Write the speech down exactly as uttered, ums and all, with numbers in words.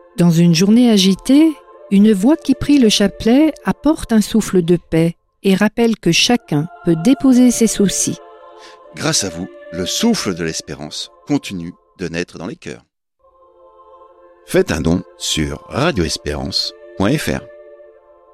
Dans une journée agitée, une voix qui prie le chapelet apporte un souffle de paix et rappelle que chacun peut déposer ses soucis. Grâce à vous, le souffle de l'espérance continue de naître dans les cœurs. Faites un don sur radio espérance point f r.